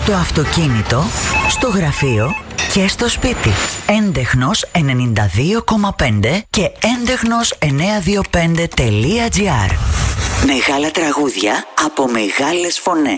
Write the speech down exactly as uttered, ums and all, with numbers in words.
Στο αυτοκίνητο, στο γραφείο και στο σπίτι. Έντεχνος ενενήντα δύο κόμμα πέντε και έντεχνος εννιακόσια είκοσι πέντε τελεία τζι άρ. Μεγάλα τραγούδια από μεγάλες φωνές.